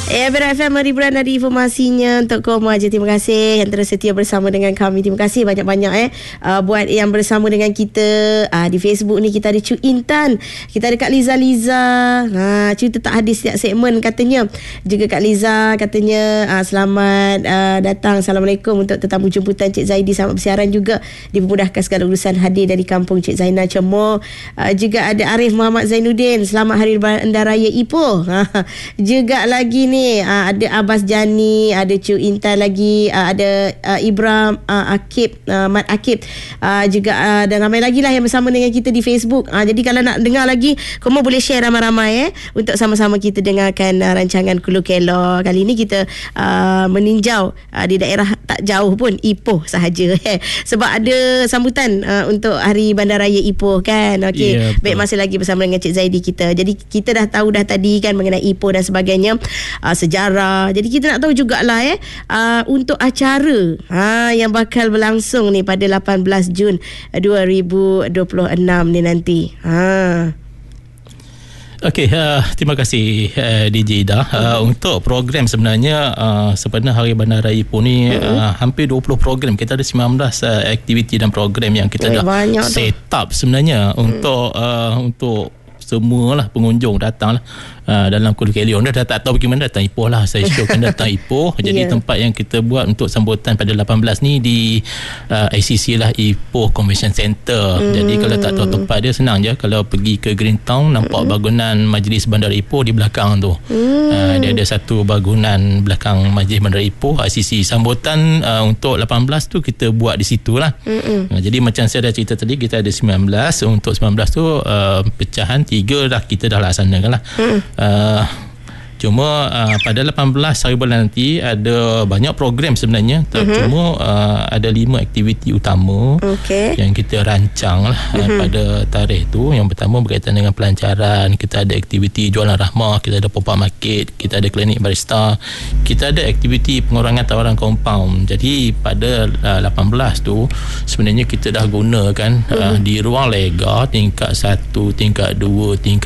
Era FM Ribuan dari informasinya untuk Koma je. Terima kasih yang terus setia bersama dengan kami. Terima kasih banyak-banyak buat yang bersama dengan kita di Facebook ni. Kita ada Cu Intan, kita ada Kak Liza. Cu tak hadir setiap segmen katanya. Juga Kak Liza katanya selamat datang, Assalamualaikum untuk tetamu jemputan Cik Zaidi. Selamat bersiaran juga, dipermudahkan segala urusan, hadir dari kampung Cik Zainal Cemor. Juga ada Arif Muhammad Zainuddin, selamat Hari Bandaraya Ipoh. Juga lagi ni ada Abbas Jani, ada Cu Intan lagi, ada Ibrahim Akib, Mat Akib, juga dan ramai lagi lah yang bersama dengan kita di Facebook. Jadi kalau nak dengar lagi, kamu boleh share ramai-ramai untuk sama-sama kita dengarkan rancangan Kulu Kelor. Kali ni kita meninjau di daerah tak jauh pun, Ipoh sahaja sebab ada sambutan untuk Hari Bandaraya Ipoh kan. Okey, yeah, baik, masih lagi bersama dengan Cik Zaidi kita. Jadi kita dah tahu dah tadi kan mengenai Ipoh dan sebagainya, sejarah. Jadi kita nak tahu jugalah untuk acara yang bakal berlangsung ni pada 18 Jun 2026 ni nanti. Okey, terima kasih DJ Ida. Untuk program sebenarnya sebenarnya Hari Bandaraya Ipoh ni hampir 20 program. Kita ada 19 aktiviti dan program yang kita dah set up sebenarnya untuk semualah pengunjung datang lah dalam Kulu Kelor. Dah tak tahu bagaimana datang Ipoh lah. Saya syorkan datang Ipoh. Jadi tempat yang kita buat untuk sambutan pada 18 ni di ICC lah, Ipoh Convention Center. Jadi kalau tak tahu tempat dia, senang je. Kalau pergi ke Greentown, nampak bangunan Majlis Bandar Ipoh di belakang tu. Dia ada satu bangunan belakang Majlis Bandar Ipoh, ICC. Sambutan untuk 18 tu kita buat di situ lah. Jadi macam saya dah cerita tadi, kita ada 19. Untuk 19 tu pecahan 3 dah kita dah laksanakan lah. Cuma pada 18 hari bulan nanti ada banyak program sebenarnya. Cuma ada 5 aktiviti utama yang kita rancang lah pada tarikh tu. Yang pertama berkaitan dengan pelancaran. Kita ada aktiviti jualan rahmah, kita ada pop-up market, kita ada klinik barista, kita ada aktiviti pengurangan tawaran kompaun. Jadi pada 18 tu sebenarnya kita dah gunakan di ruang lega tingkat 1, tingkat 2, tingkat